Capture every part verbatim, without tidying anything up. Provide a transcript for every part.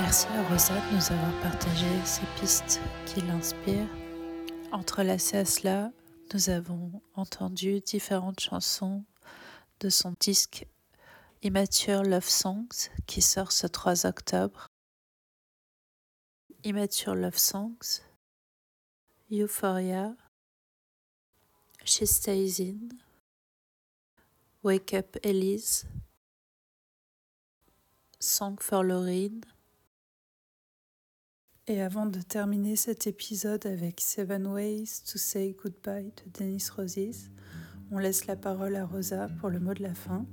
Merci à Rosa de nous avoir partagé ces pistes qui l'inspirent. Entrelacées à cela, nous avons entendu différentes chansons de son disque Immature Love Songs qui sort ce trois octobre. Immature Love Songs, Euphoria, She Stays In, Wake Up Elise, Song for Lauryn. Et avant de terminer cet épisode avec Seven Ways to Say Goodbye de Dennis Roses, on laisse la parole à Rosa pour le mot de la fin.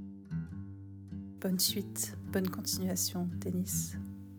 Bonne suite, bonne continuation, Dennis.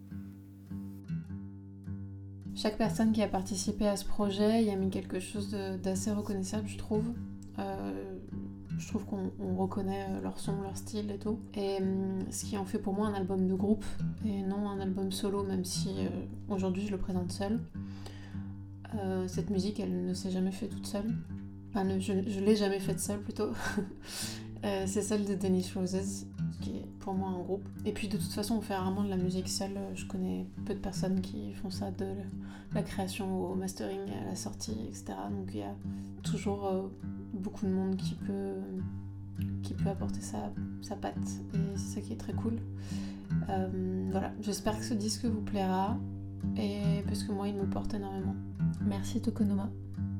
Chaque personne qui a participé à ce projet y a mis quelque chose de, d'assez reconnaissable, je trouve. Euh, je trouve qu'on on reconnaît leur son, leur style et tout. Et hum, ce qui en fait pour moi un album de groupe et non un album solo, même si euh, aujourd'hui je le présente seul. Euh, cette musique, elle ne s'est jamais faite toute seule. Enfin, ne, je, je l'ai jamais faite seule plutôt. euh, c'est celle de Dennis Roses, qui est pour moi un groupe. Et puis de toute façon, on fait rarement de la musique seule. Je connais peu de personnes qui font ça, de la création au mastering, à la sortie, et cetera. Donc il y a toujours euh, beaucoup de monde qui peut, qui peut apporter sa, sa patte. Et c'est ça qui est très cool. Euh, voilà, j'espère que ce disque vous plaira. Et parce que moi, il me porte énormément. Merci Tokonoma.